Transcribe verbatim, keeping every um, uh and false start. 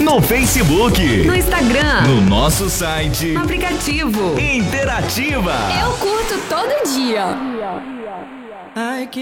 no Facebook, no Instagram, no nosso site, no aplicativo Interativa. Eu curto todo dia. Ai, que